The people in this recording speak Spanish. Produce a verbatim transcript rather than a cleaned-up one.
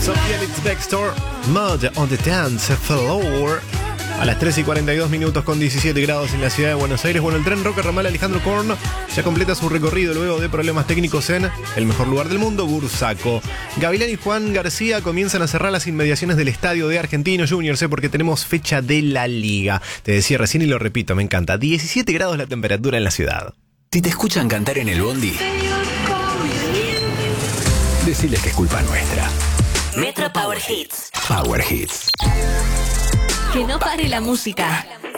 Sofía Elix Dexter, Mud on the Dance Floor. A las tres y cuarenta y dos minutos con diecisiete grados en la ciudad de Buenos Aires. Bueno, el tren Roca Ramal Alejandro Korn ya completa su recorrido luego de problemas técnicos en el mejor lugar del mundo, Bursaco. Gavilán y Juan García comienzan a cerrar las inmediaciones del estadio de Argentinos Juniors, ¿eh? Porque tenemos fecha de la Liga. Te decía recién y lo repito, me encanta. diecisiete grados la temperatura en la ciudad. Si te escuchan cantar en el bondi, deciles que es culpa nuestra. Metro Power Hits. Power Hits. Que no pare la música.